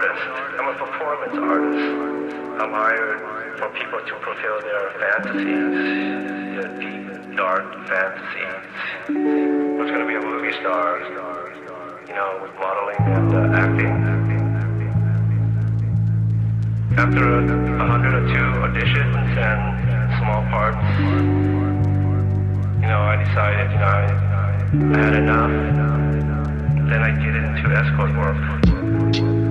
artist. I'm a performance artist. I'm hired for people to fulfill their fantasies, their deep, dark fantasies. I was going to be a movie star, with modeling and acting. After 102 auditions and small parts, I decided, I had enough. Then I get into escort work.